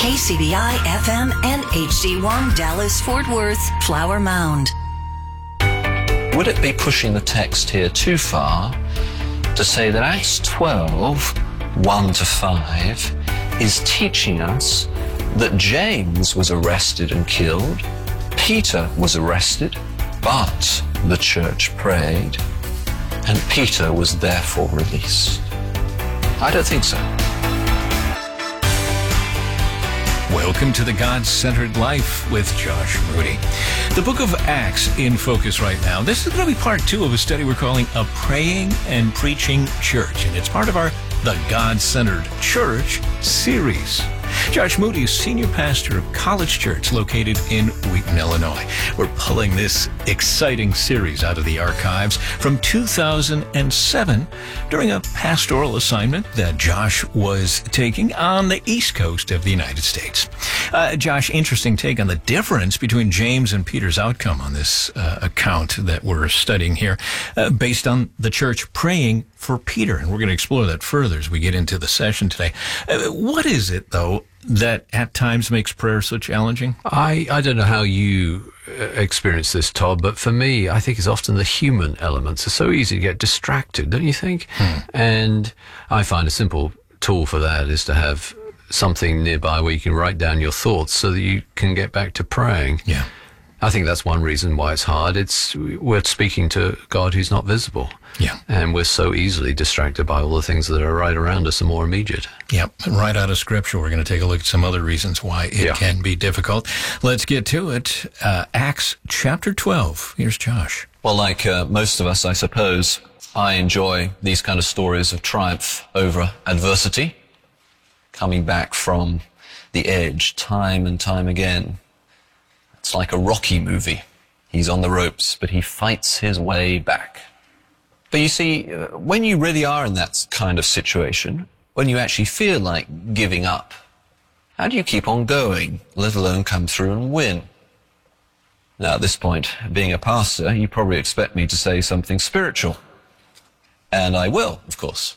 KCBI FM and HD1 Dallas Fort Worth Flower Mound. Would it be pushing the text here too far to say that Acts 12, 1-5 is teaching us that James was arrested and killed, Peter was arrested, but the church prayed, and Peter was therefore released? I don't think so. Welcome to the God-Centered Life with Josh Moody. The book of Acts in focus right now. This is going to be part 2 of a study we're calling A Praying and Preaching Church, and it's part of our The God-Centered Church series. Josh Moody is senior pastor of College Church located in Wheaton, Illinois. We're pulling this exciting series out of the archives from 2007 during a pastoral assignment that Josh was taking on the East Coast of the United States. Josh, interesting take on the difference between James and Peter's outcome on this account that we're studying here, based on the church praying for Peter. And we're going to explore that further as we get into the session today. What is it, though, that at times makes prayer so challenging? I don't know how you experience this, Todd, but for me, I think it's often the human elements. It's so easy to get distracted, don't you think? And I find a simple tool for that is to have something nearby where you can write down your thoughts so that you can get back to praying. Yeah. I think that's one reason why it's hard. We're speaking to God who's not visible. Yeah. And we're so easily distracted by all the things that are right around us and more immediate. Yep. And right out of Scripture, we're going to take a look at some other reasons why it can be difficult. Let's get to it. Acts chapter 12. Here's Josh. Well, like most of us, I suppose, I enjoy these kind of stories of triumph over adversity, coming back from the edge time and time again. It's like a Rocky movie. He's on the ropes, but he fights his way back. But you see, when you really are in that kind of situation, when you actually feel like giving up, how do you keep on going, let alone come through and win? Now, at this point, being a pastor, you probably expect me to say something spiritual. And I will, of course.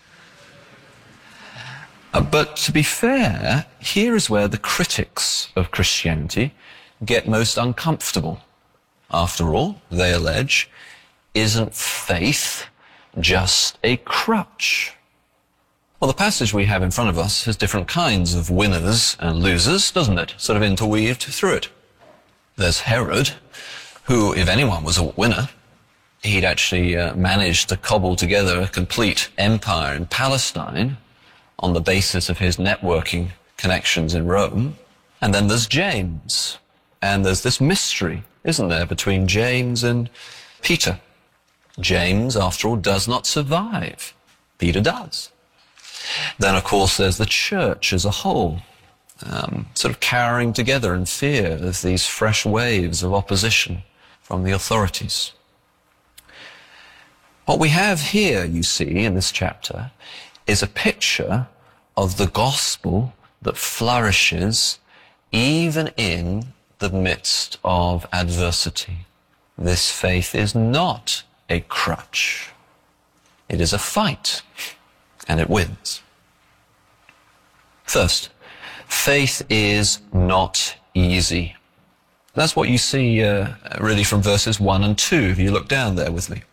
But to be fair, here is where the critics of Christianity get most uncomfortable. After all, they allege, isn't faith just a crutch? Well, the passage we have in front of us has different kinds of winners and losers, doesn't it? Sort of interweaved through it. There's Herod, who, if anyone was a winner, he'd actually managed to cobble together a complete empire in Palestine on the basis of his networking connections in Rome. And then there's James. And there's this mystery, isn't there, between James and Peter. James, after all, does not survive. Peter does. Then, of course, there's the church as a whole, sort of cowering together in fear of these fresh waves of opposition from the authorities. What we have here, you see, in this chapter, is a picture of the gospel that flourishes even in the midst of adversity. This faith is not a crutch. It is a fight, and it wins. First, faith is not easy. That's what you see really from verses 1 and 2, if you look down there with me.